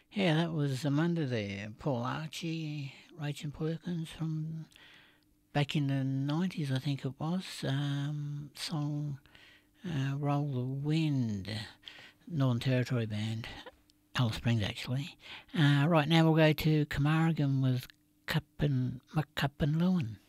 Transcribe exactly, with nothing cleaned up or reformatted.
Yeah, that was Amanda there. Paul Archie, Rachel Perkins from back in the nineties, I think it was. Um, song uh, Roll the Wind, Northern Territory band, Alice Springs actually. Uh, right now we'll go to Camargan with Cup and McCup and Lewin.